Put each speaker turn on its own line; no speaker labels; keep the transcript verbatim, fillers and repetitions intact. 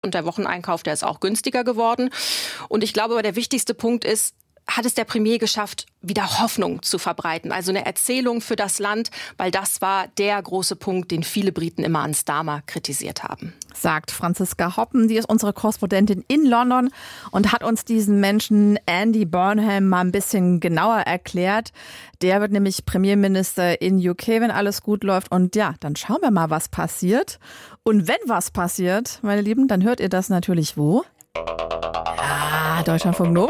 Und der Wocheneinkauf, der ist auch günstiger geworden. Und ich glaube, aber der wichtigste Punkt ist, hat es der Premier geschafft, wieder Hoffnung zu verbreiten. Also eine Erzählung für das Land, weil das war der große Punkt, den viele Briten immer an Starmer kritisiert haben.
Sagt Franziska Hoppen, die ist unsere Korrespondentin in London und hat uns diesen Menschen Andy Burnham mal ein bisschen genauer erklärt. Der wird nämlich Premierminister in U K, wenn alles gut läuft. Und ja, dann schauen wir mal, was passiert. Und wenn was passiert, meine Lieben, dann hört ihr das natürlich wo? Ah, Deutschlandfunk Nova.